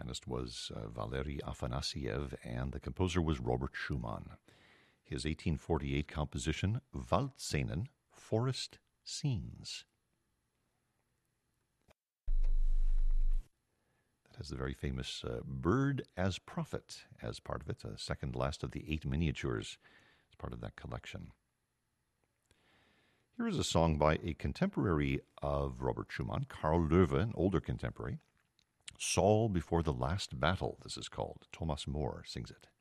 pianist was Valery Afanasiev, and the composer was Robert Schumann. His 1848 composition, Waldszenen, Forest Scenes. That has the very famous Bird as Prophet as part of it, second last of the 8 miniatures as part of that collection. Here is a song by a contemporary of Robert Schumann, Karl Löwe, an older contemporary. Saul Before the Last Battle, this is called. Thomas Moore sings it.